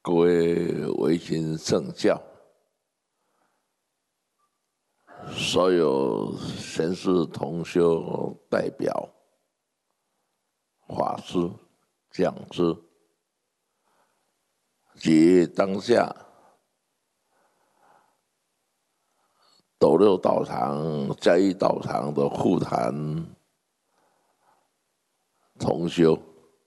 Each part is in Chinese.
各位维新圣教，所有贤士同修代表、法师、讲师及当下斗六道场、嘉义道场的护坛同修，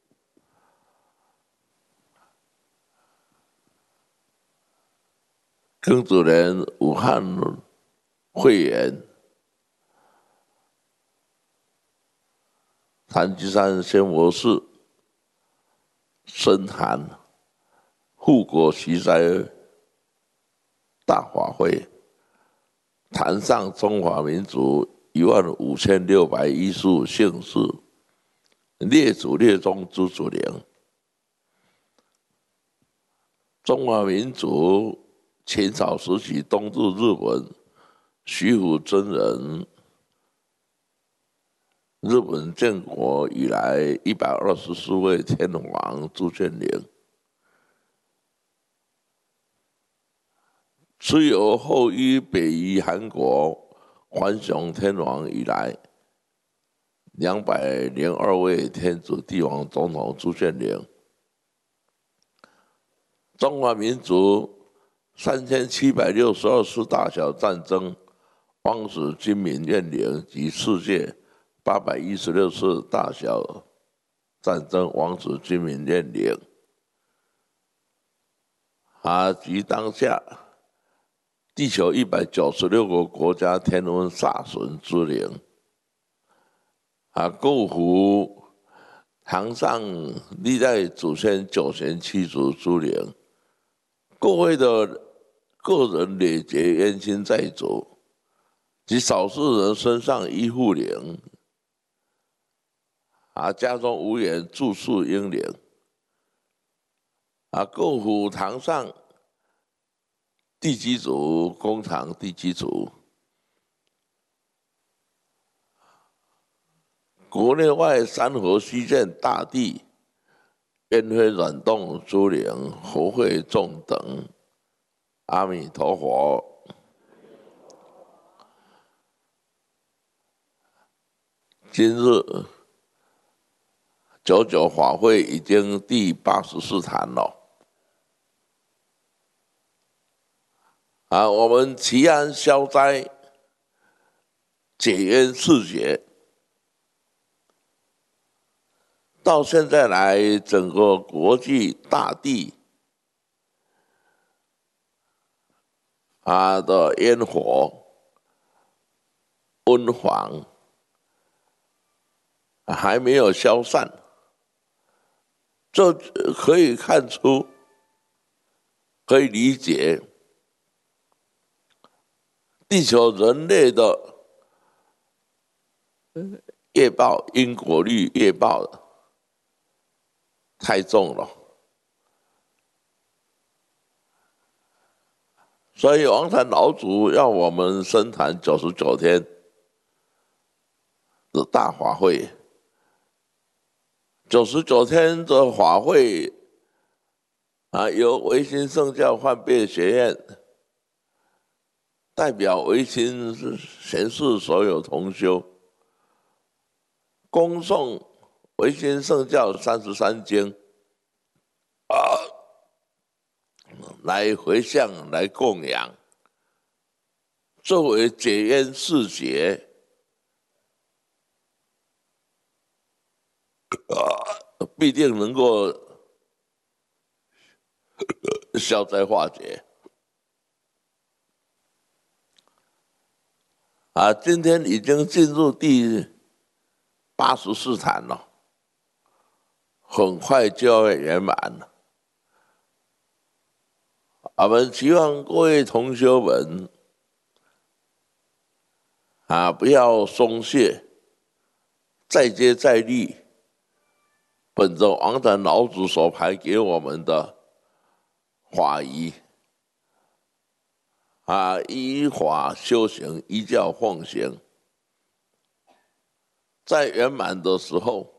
庚子年武汉会员禅机山仙佛寺深坛护国奇哉大法会，坛上中华民族15615姓氏，列祖列宗诸祖灵。中华民族秦朝时期东渡日本，徐福真人日本建国以来124位天皇朱建瑛，自由后依北移韩国桓雄天皇以来202位天子帝王总统朱建瑛，中华民族3762次大小战争汪史军民怨灵及世界816次大小战争汪史军民怨灵，及当下地球196个国家天文煞损之灵，构福堂上历代祖先九贤七祖之灵，各位的个人累劫冤亲债主及少数人身上依附灵，家中无缘住宿英灵，构福堂上地基主、工厂地基主，国内外山河虚见大地烟灰软动诸灵佛会众等，阿弥陀佛。今日99法会已经第84坛了。我们祈安消灾，解冤释结，到现在来，整个国际大地的烟火、温房还没有消散，这可以看出，可以理解。地球人类的业报因果律业报太重了，所以王禅老祖要我们深谈99天的大法会。99天的法会由维新圣教换变学院代表维新贤士所有同修，恭诵维新圣教33经，来回向，来供养，作为解冤释结，必定能够消灾化解。今天已经进入第84坛了，很快就要圆满了。我们希望各位同修们不要松懈，再接再厉，本着王禅老祖所排给我们的法仪，依法修行，依教奉行，在圆满的时候，